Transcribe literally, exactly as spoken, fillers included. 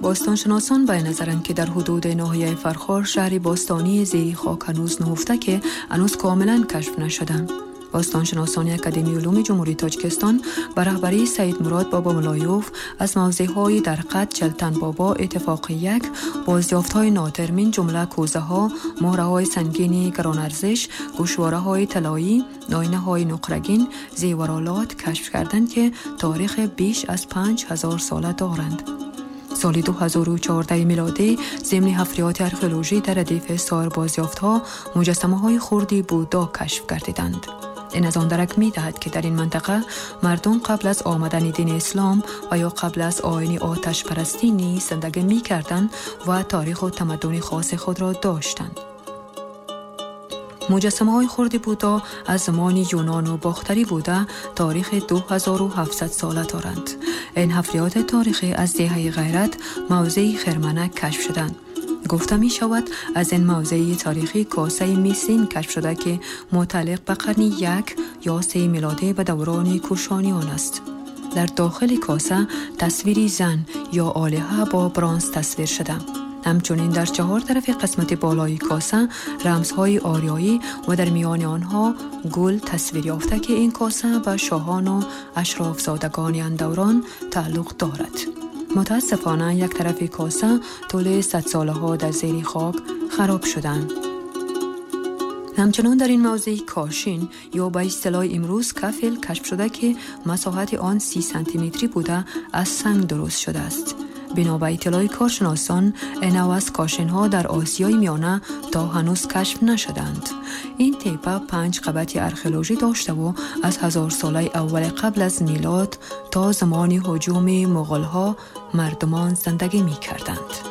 باستانشناسان به نظرند که در حدود ناحیه فرخار شهری باستانی زیر خاک هنوز نهفته که هنوز کاملا کشف نشدند. باستانشناسان اکادمی علوم جمهوری تاجیکستان به رهبری سید مراد بابا ملایوف از موضع‌های در قد چلتن بابا اتفاق یک بازیافت‌های نادر من جمله کوزه‌ها، مهره‌های سنگین گران ارزش، گوشواره‌های طلایی، آینه‌های نقره‌گین، زیورالات کشف کردند که تاریخ بیش از پنج هزار ساله دارند. سال دو هزار و چهارده میلادی ضمن حفریات آرکئولوژی در ردیف سایر بازیافت‌ها مجسمه‌های خردی بودا کشف گردیدند. این از آن درک می دهد که در این منطقه مردم قبل از آمدن دین اسلام و یا قبل از آیین آتش پرستی نیز زندگی می کردند و تاریخ و تمدن خاص خود را داشتند. مجسمه های خرد بودا از زمان یونان و باختری بوده تاریخ دو هزار و هفتصد ساله دارند. این حفریات تاریخی از دهه غیرت موضع خرمنه کشف شدند. گفته می شود از این موضع تاریخی کاسه میسین کشف شده که متعلق به قرن یک یا سه میلادی به دوران کوشانیان است. در داخل کاسه تصویری زن یا آلهه با برنز تصویر شده. همچنین در چهار طرف قسمت بالای کاسه رمزهای آریایی و در میان آنها گل تصویر یافته که این کاسه به شاهان و اشراف زادگان آن دوران تعلق دارد. متاسفانه یک طرف کاسه طول صد ساله ها در زیر خاک خراب شدند. همچنان در این موضع کاشین یا به اصطلاح امروز کفل کشف شده که مساحت آن سی سانتی متری بوده از سنگ درست شده است. بنا به اطلاع کارشناسان این نوع از کاشین ها در آسیای میانه تا هنوز کشف نشدند. این تپه پنج قبط آرکئولوژی داشته و از هزار ساله اول قبل از میلاد تا زمان هجوم مغول ها مردمان زندگی می کردند.